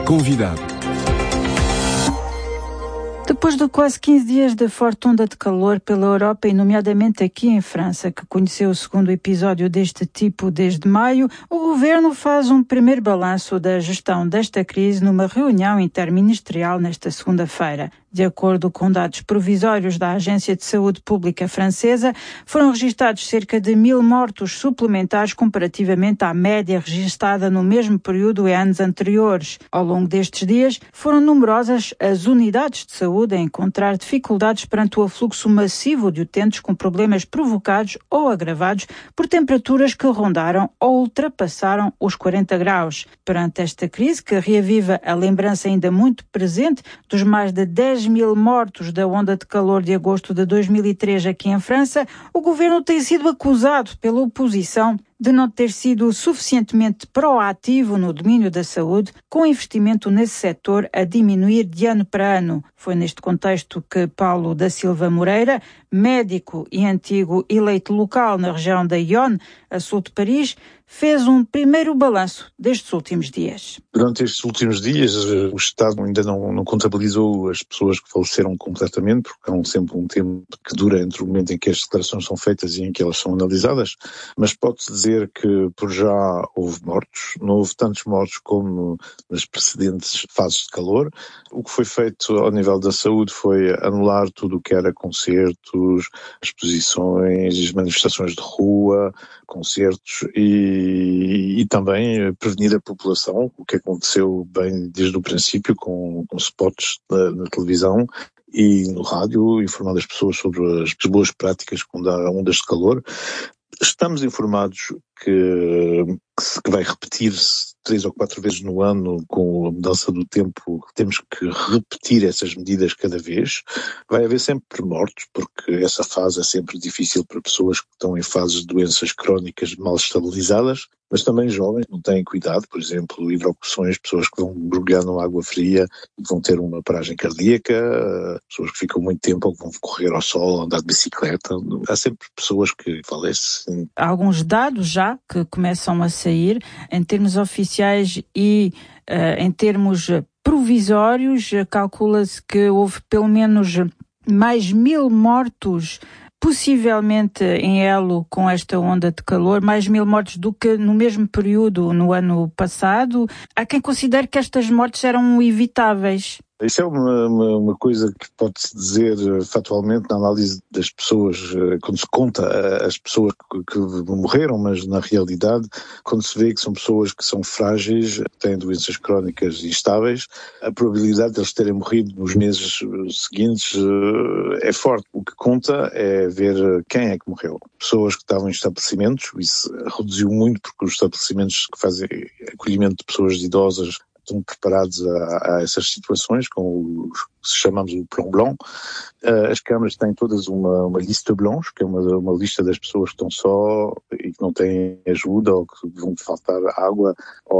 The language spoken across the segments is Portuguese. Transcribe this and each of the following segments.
Convidado. Depois de quase 15 dias de forte onda de calor pela Europa e nomeadamente aqui em França, que conheceu o segundo episódio deste tipo desde maio, o Governo faz um primeiro balanço da gestão desta crise numa reunião interministerial nesta segunda-feira. De acordo com dados provisórios da Agência de Saúde Pública francesa, foram registados cerca de 1.000 mortos suplementares comparativamente à média registada no mesmo período em anos anteriores. Ao longo destes dias, foram numerosas as unidades de saúde a encontrar dificuldades perante o afluxo massivo de utentes com problemas provocados ou agravados por temperaturas que rondaram ou ultrapassaram os 40 graus. Perante esta crise, que reaviva a lembrança ainda muito presente dos mais de 10.000 mortos da onda de calor de agosto de 2003 aqui em França, o Governo tem sido acusado pela oposição de não ter sido suficientemente proativo no domínio da saúde, com investimento nesse setor a diminuir de ano para ano. Foi neste contexto que Paulo da Silva Moreira, médico e antigo eleito local na região da Yonne, a sul de Paris, fez um primeiro balanço destes últimos dias. Durante estes últimos dias, o Estado ainda não contabilizou as pessoas que faleceram completamente, porque há sempre um tempo que dura entre o momento em que as declarações são feitas e em que elas são analisadas, mas pode-se dizer que por já houve mortos, não houve tantos mortos como nas precedentes fases de calor. O que foi feito ao nível da saúde foi anular tudo o que era concertos, exposições, manifestações de rua, concertos e também prevenir a população, o que aconteceu bem desde o princípio com spots na televisão e no rádio, informando as pessoas sobre as boas práticas quando há ondas de calor. Estamos informados que vai repetir-se 3 ou 4 vezes no ano com a mudança do tempo. Temos que repetir essas medidas cada vez. Vai haver sempre mortos, porque essa fase é sempre difícil para pessoas que estão em fases de doenças crónicas mal estabilizadas, mas também jovens não têm cuidado, por exemplo, hidrocuções, pessoas que vão mergulhar numa água fria, vão ter uma paragem cardíaca, pessoas que ficam muito tempo ou que vão correr ao sol, andar de bicicleta. Há sempre pessoas que falecem. Há alguns dados já que começam a sair em termos oficiais e em termos provisórios. Calcula-se que houve pelo menos mais 1.000 mortos, possivelmente em elo com esta onda de calor, mais 1.000 mortos do que no mesmo período no ano passado. Há quem considere que estas mortes eram evitáveis. Isso é uma coisa que pode-se dizer factualmente na análise das pessoas, quando se conta as pessoas que morreram, mas na realidade, quando se vê que são pessoas que são frágeis, têm doenças crónicas instáveis, a probabilidade de eles terem morrido nos meses seguintes é forte. O que conta é ver quem é que morreu. Pessoas que estavam em estabelecimentos, isso reduziu muito porque os estabelecimentos que fazem acolhimento de pessoas idosas estão preparados a essas situações, com o que chamamos o plan blanc. As câmaras têm todas uma lista blanche, que é uma lista das pessoas que estão só e que não têm ajuda ou que vão faltar água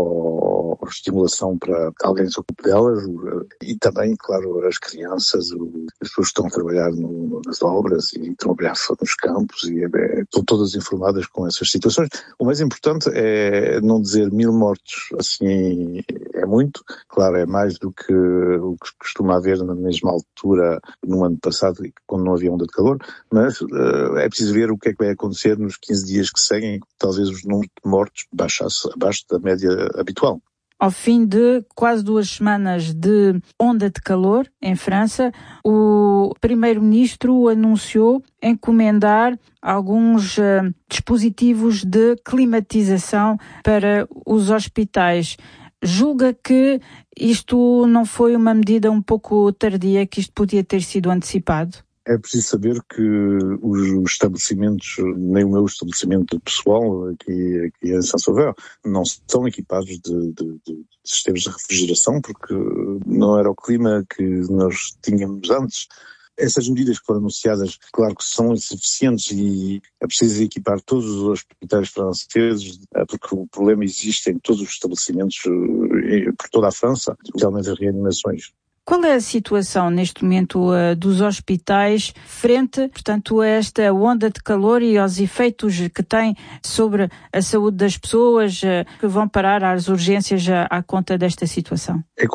ou estimulação para alguém se ocupe delas. E também, claro, as crianças, as pessoas que estão a trabalhar nas obras e trabalhar nos campos e estão todas informadas com essas situações. O mais importante é não dizer 1.000 mortos, assim, é muito. Claro, é mais do que o que costuma haver na mesma altura no ano passado, quando não havia onda de calor, mas é preciso ver o que é que vai acontecer nos 15 dias que seguem, talvez os números de mortos baixasse abaixo da média habitual. Ao fim de quase 2 semanas de onda de calor em França, o primeiro-ministro anunciou encomendar alguns dispositivos de climatização para os hospitais. Julga que isto não foi uma medida um pouco tardia, que isto podia ter sido antecipado? É preciso saber que os estabelecimentos, nem o meu estabelecimento pessoal aqui em Saint-Sauveur, não são equipados de sistemas de refrigeração, porque não era o clima que nós tínhamos antes. Essas medidas que foram anunciadas, claro que são insuficientes e é preciso equipar todos os hospitais franceses, porque o problema existe em todos os estabelecimentos por toda a França, especialmente as reanimações. Qual é a situação neste momento dos hospitais frente, portanto, a esta onda de calor e aos efeitos que tem sobre a saúde das pessoas que vão parar às urgências à conta desta situação? É